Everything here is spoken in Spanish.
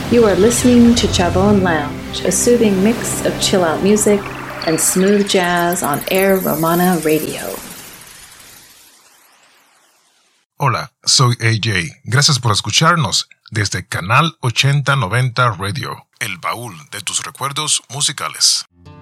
You are listening to Chabon Lounge, a soothing mix of chill-out music and smooth jazz on Air Romana Radio. Hola, soy AJ. Gracias por escucharnos desde Canal 8090 Radio, el baúl de tus recuerdos musicales.